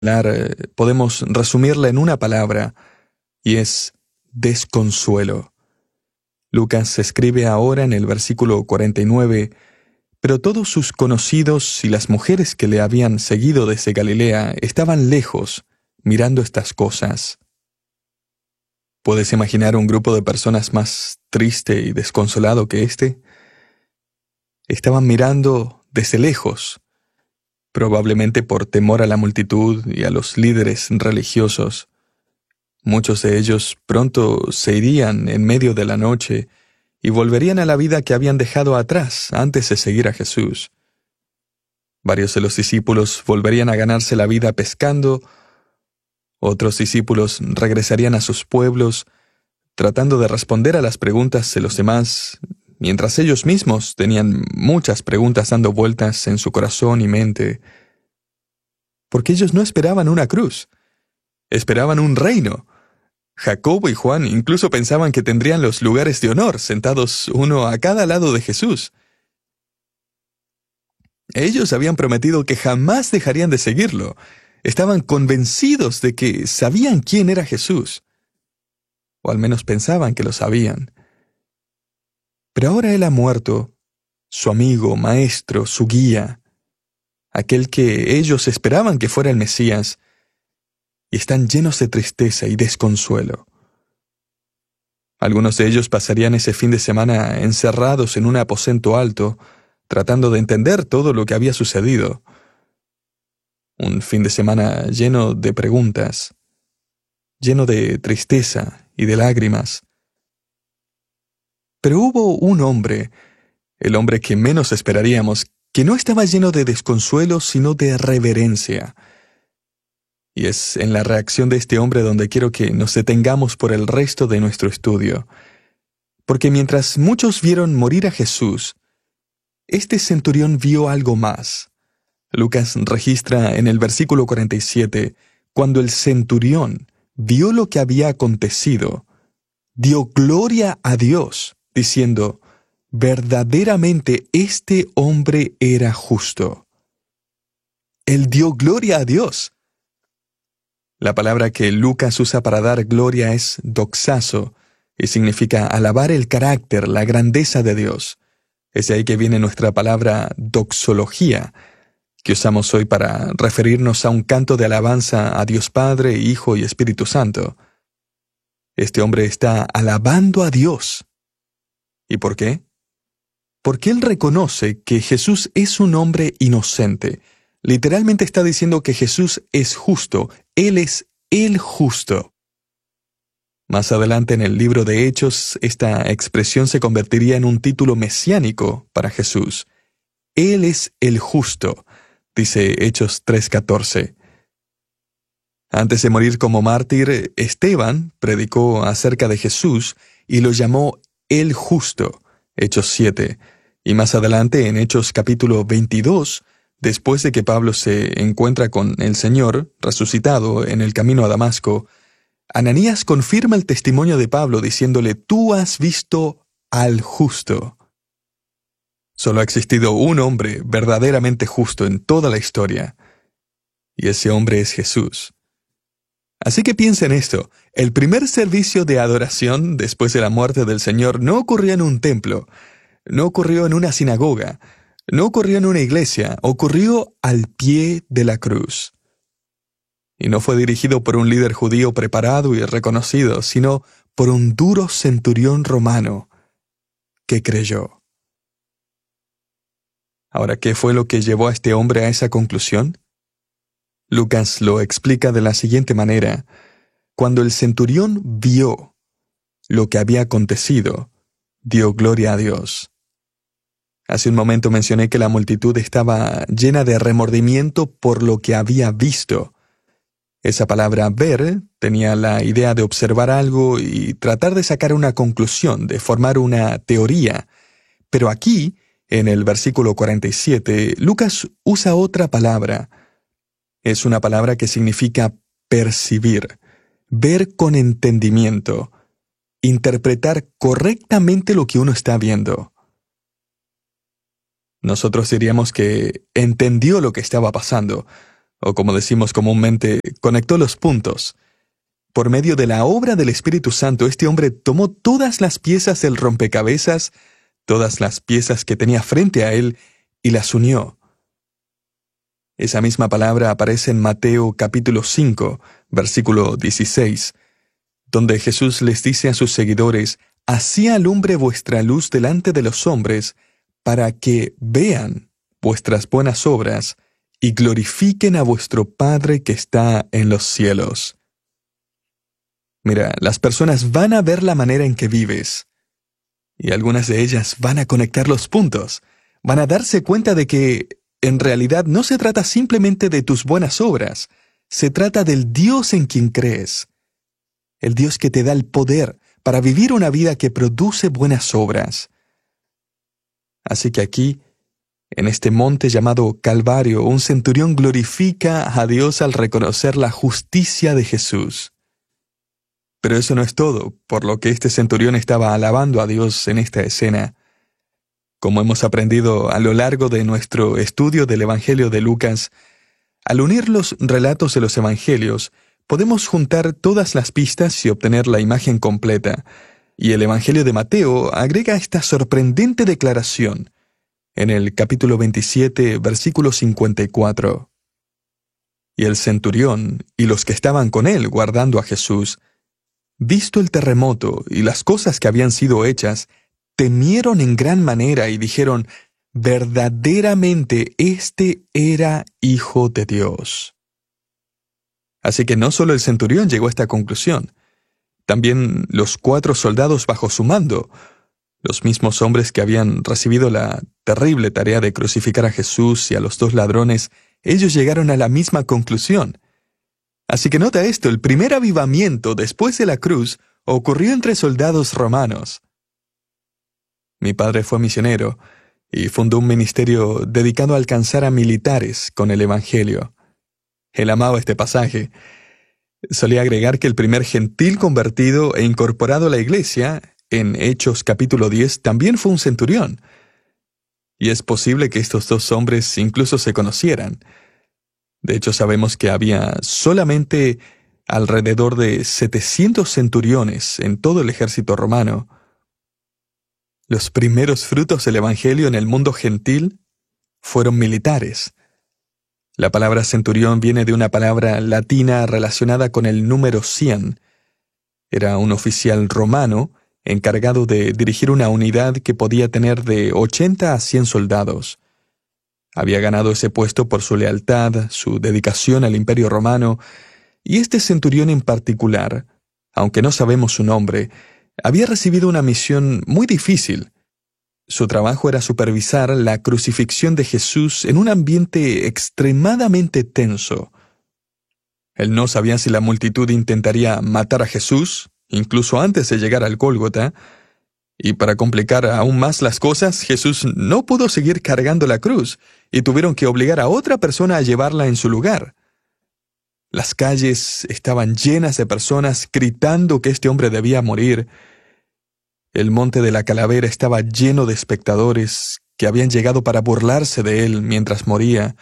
podemos resumirla en una palabra, y es desconsuelo. Lucas escribe ahora en el versículo 49, pero todos sus conocidos y las mujeres que le habían seguido desde Galilea estaban lejos, mirando estas cosas. ¿Puedes imaginar un grupo de personas más triste y desconsolado que este? Estaban mirando desde lejos, probablemente por temor a la multitud y a los líderes religiosos. Muchos de ellos pronto se irían en medio de la noche y volverían a la vida que habían dejado atrás antes de seguir a Jesús. Varios de los discípulos volverían a ganarse la vida pescando. Otros discípulos regresarían a sus pueblos, tratando de responder a las preguntas de los demás, mientras ellos mismos tenían muchas preguntas dando vueltas en su corazón y mente. Porque ellos no esperaban una cruz, esperaban un reino. Jacobo y Juan incluso pensaban que tendrían los lugares de honor, sentados uno a cada lado de Jesús. Ellos habían prometido que jamás dejarían de seguirlo. Estaban convencidos de que sabían quién era Jesús. O al menos pensaban que lo sabían. Pero ahora él ha muerto, su amigo, maestro, su guía, aquel que ellos esperaban que fuera el Mesías, y están llenos de tristeza y desconsuelo. Algunos de ellos pasarían ese fin de semana encerrados en un aposento alto, tratando de entender todo lo que había sucedido. Un fin de semana lleno de preguntas, lleno de tristeza y de lágrimas. Pero hubo un hombre, el hombre que menos esperaríamos, que no estaba lleno de desconsuelo, sino de reverencia. Y es en la reacción de este hombre donde quiero que nos detengamos por el resto de nuestro estudio. Porque mientras muchos vieron morir a Jesús, este centurión vio algo más. Lucas registra en el versículo 47, cuando el centurión vio lo que había acontecido, dio gloria a Dios, diciendo, verdaderamente este hombre era justo. Él dio gloria a Dios. La palabra que Lucas usa para dar gloria es doxazo, y significa alabar el carácter, la grandeza de Dios. Es de ahí que viene nuestra palabra doxología, que usamos hoy para referirnos a un canto de alabanza a Dios Padre, Hijo y Espíritu Santo. Este hombre está alabando a Dios. ¿Y por qué? Porque él reconoce que Jesús es un hombre inocente. Literalmente está diciendo que Jesús es justo. Él es el justo. Más adelante en el libro de Hechos, esta expresión se convertiría en un título mesiánico para Jesús. Él es el justo, dice Hechos 3:14. Antes de morir como mártir, Esteban predicó acerca de Jesús y lo llamó el justo, Hechos 7. Y más adelante, en Hechos capítulo 22, después de que Pablo se encuentra con el Señor, resucitado en el camino a Damasco, Ananías confirma el testimonio de Pablo diciéndole, tú has visto al justo. Solo ha existido un hombre verdaderamente justo en toda la historia, y ese hombre es Jesús. Así que piensa en esto, el primer servicio de adoración después de la muerte del Señor no ocurrió en un templo, no ocurrió en una sinagoga, no ocurrió en una iglesia, ocurrió al pie de la cruz. Y no fue dirigido por un líder judío preparado y reconocido, sino por un duro centurión romano que creyó. Ahora, ¿qué fue lo que llevó a este hombre a esa conclusión? Lucas lo explica de la siguiente manera. Cuando el centurión vio lo que había acontecido, dio gloria a Dios. Hace un momento mencioné que la multitud estaba llena de remordimiento por lo que había visto. Esa palabra ver tenía la idea de observar algo y tratar de sacar una conclusión, de formar una teoría. Pero aquí, en el versículo 47, Lucas usa otra palabra. Es una palabra que significa percibir, ver con entendimiento, interpretar correctamente lo que uno está viendo. Nosotros diríamos que entendió lo que estaba pasando, o como decimos comúnmente, conectó los puntos. Por medio de la obra del Espíritu Santo, este hombre tomó todas las piezas del rompecabezas, todas las piezas que tenía frente a él, y las unió. Esa misma palabra aparece en Mateo capítulo 5, versículo 16, donde Jesús les dice a sus seguidores: «Así alumbre vuestra luz delante de los hombres, para que vean vuestras buenas obras y glorifiquen a vuestro Padre que está en los cielos». Mira, las personas van a ver la manera en que vives, y algunas de ellas van a conectar los puntos. Van a darse cuenta de que, en realidad, no se trata simplemente de tus buenas obras, se trata del Dios en quien crees. El Dios que te da el poder para vivir una vida que produce buenas obras. Así que aquí, en este monte llamado Calvario, un centurión glorifica a Dios al reconocer la justicia de Jesús. Pero eso no es todo, por lo que este centurión estaba alabando a Dios en esta escena. Como hemos aprendido a lo largo de nuestro estudio del Evangelio de Lucas, al unir los relatos de los Evangelios, podemos juntar todas las pistas y obtener la imagen completa. Y el Evangelio de Mateo agrega esta sorprendente declaración en el capítulo 27, versículo 54. Y el centurión y los que estaban con él guardando a Jesús, visto el terremoto y las cosas que habían sido hechas, temieron en gran manera y dijeron: «Verdaderamente este era Hijo de Dios». Así que no solo el centurión llegó a esta conclusión, también los 4 soldados bajo su mando, los mismos hombres que habían recibido la terrible tarea de crucificar a Jesús y a los 2 ladrones, ellos llegaron a la misma conclusión. Así que nota esto, el primer avivamiento después de la cruz ocurrió entre soldados romanos. Mi padre fue misionero y fundó un ministerio dedicado a alcanzar a militares con el Evangelio. Él amaba este pasaje. Solía agregar que el primer gentil convertido e incorporado a la iglesia, en Hechos capítulo 10, también fue un centurión. Y es posible que estos 2 hombres incluso se conocieran. De hecho, sabemos que había solamente alrededor de 700 centuriones en todo el ejército romano. Los primeros frutos del Evangelio en el mundo gentil fueron militares. La palabra centurión viene de una palabra latina relacionada con el número 100. Era un oficial romano encargado de dirigir una unidad que podía tener de 80 a 100 soldados. Había ganado ese puesto por su lealtad, su dedicación al Imperio Romano, y este centurión en particular, aunque no sabemos su nombre, había recibido una misión muy difícil. Su trabajo era supervisar la crucifixión de Jesús en un ambiente extremadamente tenso. Él no sabía si la multitud intentaría matar a Jesús, incluso antes de llegar al Gólgota, y para complicar aún más las cosas, Jesús no pudo seguir cargando la cruz, y tuvieron que obligar a otra persona a llevarla en su lugar. Las calles estaban llenas de personas gritando que este hombre debía morir. El monte de la calavera estaba lleno de espectadores que habían llegado para burlarse de él mientras moría.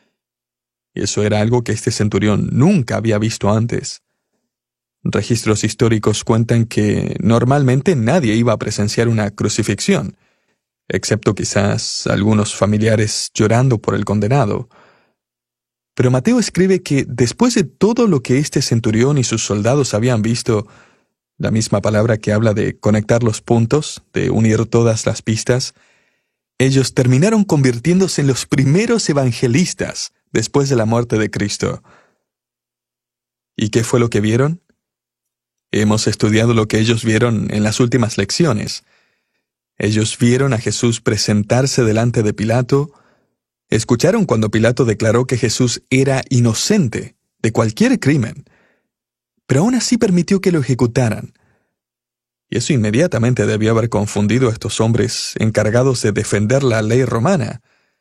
Y eso era algo que este centurión nunca había visto antes. Registros históricos cuentan que normalmente nadie iba a presenciar una crucifixión, excepto quizás algunos familiares llorando por el condenado. Pero Mateo escribe que después de todo lo que este centurión y sus soldados habían visto, la misma palabra que habla de conectar los puntos, de unir todas las pistas, ellos terminaron convirtiéndose en los primeros evangelistas después de la muerte de Cristo. ¿Y qué fue lo que vieron? Hemos estudiado lo que ellos vieron en las últimas lecciones. Ellos vieron a Jesús presentarse delante de Pilato, escucharon cuando Pilato declaró que Jesús era inocente de cualquier crimen, pero aún así permitió que lo ejecutaran. Y eso inmediatamente debió haber confundido a estos hombres encargados de defender la ley romana.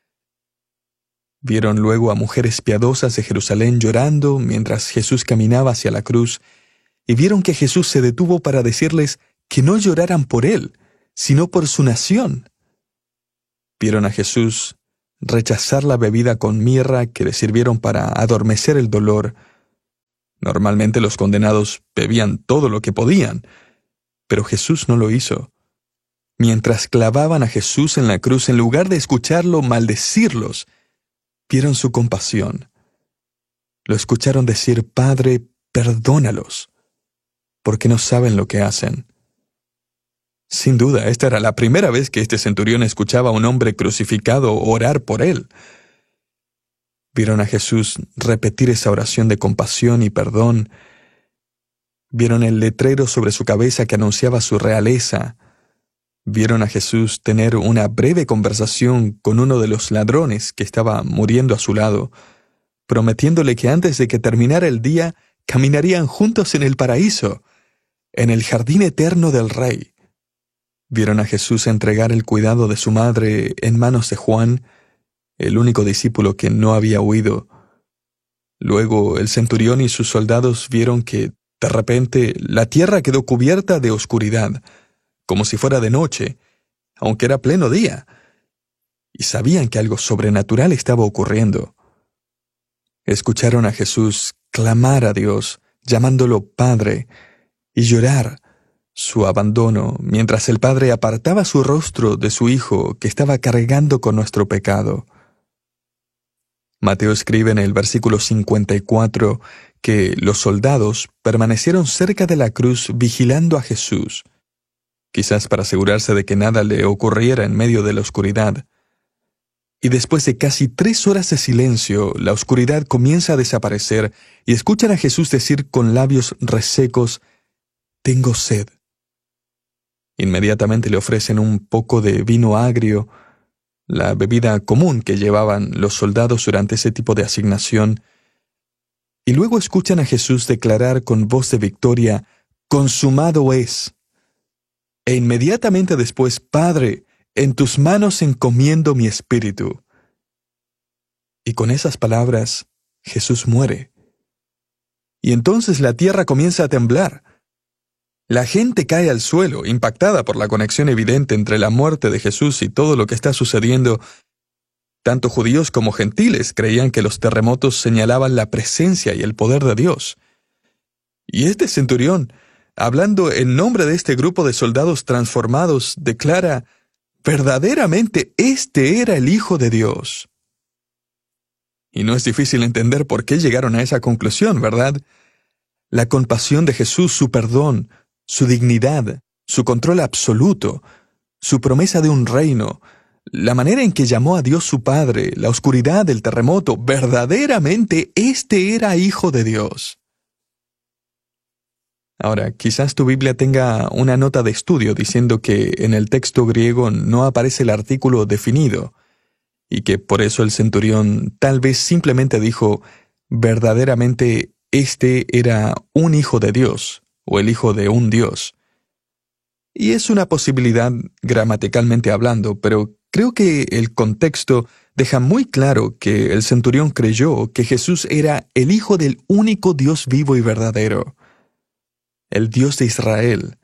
Vieron luego a mujeres piadosas de Jerusalén llorando mientras Jesús caminaba hacia la cruz, y vieron que Jesús se detuvo para decirles que no lloraran por él, sino por su nación. Vieron a Jesús rechazar la bebida con mirra que les sirvieron para adormecer el dolor. Normalmente los condenados bebían todo lo que podían, pero Jesús no lo hizo. Mientras clavaban a Jesús en la cruz, en lugar de escucharlo maldecirlos, vieron su compasión. Lo escucharon decir: Padre, perdónalos, porque no saben lo que hacen. Sin duda, esta era la primera vez que este centurión escuchaba a un hombre crucificado orar por él. Vieron a Jesús repetir esa oración de compasión y perdón. Vieron el letrero sobre su cabeza que anunciaba su realeza. Vieron a Jesús tener una breve conversación con uno de los ladrones que estaba muriendo a su lado, prometiéndole que antes de que terminara el día caminarían juntos en el paraíso, en el jardín eterno del Rey. Vieron a Jesús entregar el cuidado de su madre en manos de Juan, el único discípulo que no había huido. Luego el centurión y sus soldados vieron que, de repente, la tierra quedó cubierta de oscuridad, como si fuera de noche, aunque era pleno día, y sabían que algo sobrenatural estaba ocurriendo. Escucharon a Jesús clamar a Dios, llamándolo Padre, y llorar su abandono, mientras el Padre apartaba su rostro de su Hijo que estaba cargando con nuestro pecado. Mateo escribe en el versículo 54 que los soldados permanecieron cerca de la cruz vigilando a Jesús, quizás para asegurarse de que nada le ocurriera en medio de la oscuridad. Y después de casi 3 horas de silencio, la oscuridad comienza a desaparecer y escuchan a Jesús decir con labios resecos: «Tengo sed». Inmediatamente le ofrecen un poco de vino agrio, la bebida común que llevaban los soldados durante ese tipo de asignación, y luego escuchan a Jesús declarar con voz de victoria: «Consumado es». E inmediatamente después: «Padre, en tus manos encomiendo mi espíritu». Y con esas palabras, Jesús muere. Y entonces la tierra comienza a temblar. La gente cae al suelo, impactada por la conexión evidente entre la muerte de Jesús y todo lo que está sucediendo. Tanto judíos como gentiles creían que los terremotos señalaban la presencia y el poder de Dios. Y este centurión, hablando en nombre de este grupo de soldados transformados, declara: verdaderamente este era el Hijo de Dios. Y no es difícil entender por qué llegaron a esa conclusión, ¿verdad? La compasión de Jesús, su perdón, su dignidad, su control absoluto, su promesa de un reino, la manera en que llamó a Dios su Padre, la oscuridad del terremoto, verdaderamente este era Hijo de Dios. Ahora, quizás tu Biblia tenga una nota de estudio diciendo que en el texto griego no aparece el artículo definido, y que por eso el centurión tal vez simplemente dijo: verdaderamente este era un hijo de Dios, o el hijo de un Dios. Y es una posibilidad gramaticalmente hablando, pero creo que el contexto deja muy claro que el centurión creyó que Jesús era el Hijo del único Dios vivo y verdadero, el Dios de Israel.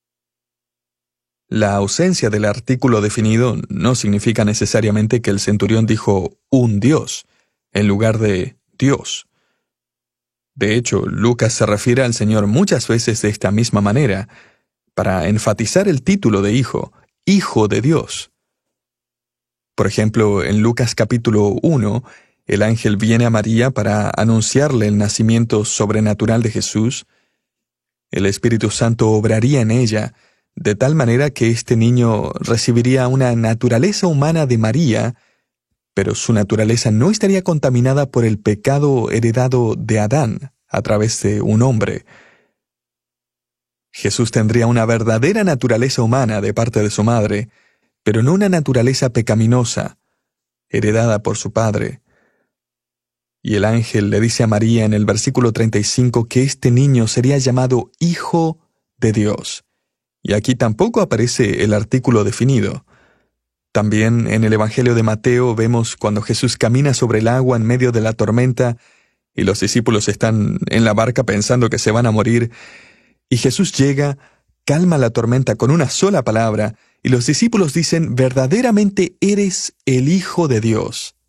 La ausencia del artículo definido no significa necesariamente que el centurión dijo un Dios, en lugar de Dios. De hecho, Lucas se refiere al Señor muchas veces de esta misma manera, para enfatizar el título de Hijo, Hijo de Dios. Por ejemplo, en Lucas capítulo 1, el ángel viene a María para anunciarle el nacimiento sobrenatural de Jesús. El Espíritu Santo obraría en ella, de tal manera que este niño recibiría una naturaleza humana de María, pero su naturaleza no estaría contaminada por el pecado heredado de Adán a través de un hombre. Jesús tendría una verdadera naturaleza humana de parte de su madre, pero no una naturaleza pecaminosa, heredada por su padre. Y el ángel le dice a María en el versículo 35 que este niño sería llamado Hijo de Dios. Y aquí tampoco aparece el artículo definido. También en el Evangelio de Mateo vemos cuando Jesús camina sobre el agua en medio de la tormenta y los discípulos están en la barca pensando que se van a morir, y Jesús llega, calma la tormenta con una sola palabra, y los discípulos dicen: verdaderamente eres el Hijo de Dios.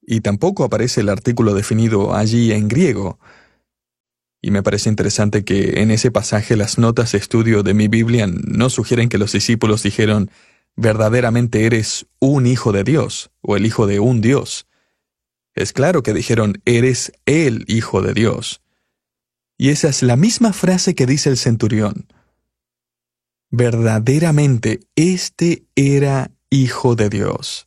y tampoco aparece el artículo definido allí en griego. Y me parece interesante que en ese pasaje las notas de estudio de mi Biblia no sugieren que los discípulos dijeron, verdaderamente eres un hijo de Dios, o el hijo de un Dios. Es claro que dijeron, eres el hijo de Dios. Y esa es la misma frase que dice el centurión. Verdaderamente, este era hijo de Dios.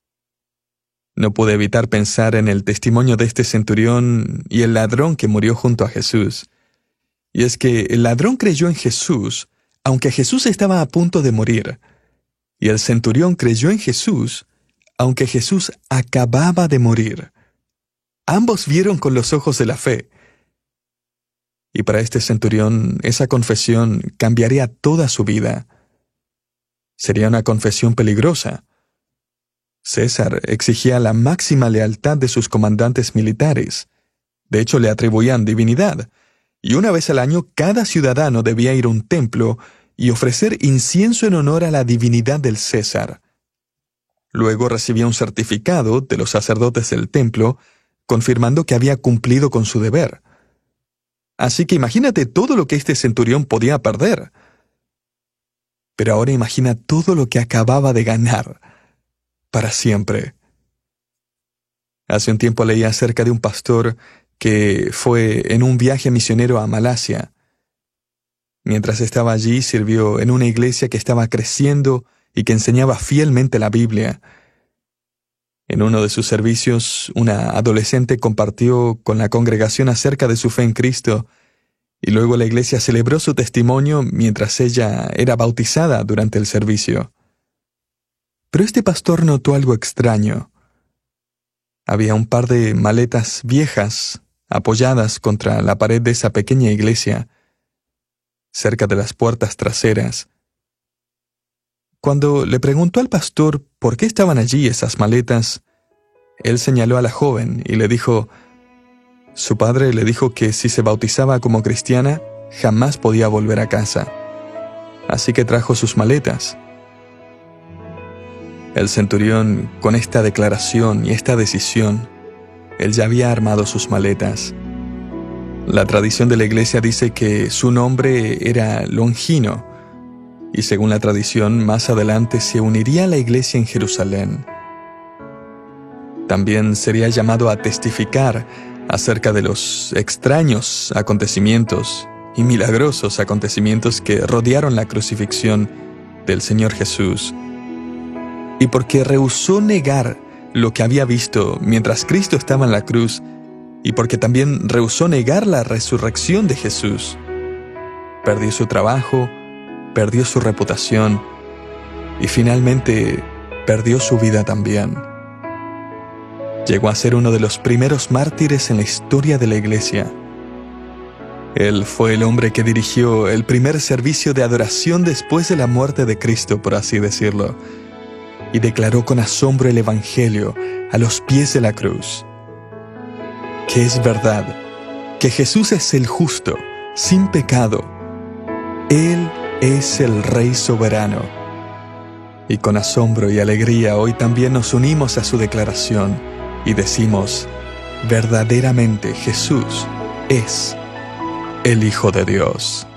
No pude evitar pensar en el testimonio de este centurión y el ladrón que murió junto a Jesús. Y es que el ladrón creyó en Jesús, aunque Jesús estaba a punto de morir. Y el centurión creyó en Jesús, aunque Jesús acababa de morir. Ambos vieron con los ojos de la fe. Y para este centurión, esa confesión cambiaría toda su vida. Sería una confesión peligrosa. César exigía la máxima lealtad de sus comandantes militares. De hecho, le atribuían divinidad, y una vez al año cada ciudadano debía ir a un templo y ofrecer incienso en honor a la divinidad del César. Luego recibía un certificado de los sacerdotes del templo, confirmando que había cumplido con su deber. Así que imagínate todo lo que este centurión podía perder. Pero ahora imagina todo lo que acababa de ganar. Para siempre. Hace un tiempo leí acerca de un pastor que fue en un viaje misionero a Malasia. Mientras estaba allí, sirvió en una iglesia que estaba creciendo y que enseñaba fielmente la Biblia. En uno de sus servicios, una adolescente compartió con la congregación acerca de su fe en Cristo, y luego la iglesia celebró su testimonio mientras ella era bautizada durante el servicio. Pero este pastor notó algo extraño. Había un par de maletas viejas apoyadas contra la pared de esa pequeña iglesia, cerca de las puertas traseras. Cuando le preguntó al pastor por qué estaban allí esas maletas, él señaló a la joven y le dijo, su padre le dijo que si se bautizaba como cristiana, jamás podía volver a casa. Así que trajo sus maletas. El centurión, con esta declaración y esta decisión, él ya había armado sus maletas. La tradición de la iglesia dice que su nombre era Longino, y según la tradición, más adelante se uniría a la iglesia en Jerusalén. También sería llamado a testificar acerca de los extraños acontecimientos y milagrosos acontecimientos que rodearon la crucifixión del Señor Jesús. Y porque rehusó negar lo que había visto mientras Cristo estaba en la cruz, y porque también rehusó negar la resurrección de Jesús, perdió su trabajo, perdió su reputación, y finalmente perdió su vida también. Llegó a ser uno de los primeros mártires en la historia de la iglesia. Él fue el hombre que dirigió el primer servicio de adoración después de la muerte de Cristo, por así decirlo, y declaró con asombro el Evangelio a los pies de la cruz. Que es verdad, que Jesús es el justo, sin pecado. Él es el Rey soberano. Y con asombro y alegría hoy también nos unimos a su declaración y decimos, verdaderamente Jesús es el Hijo de Dios.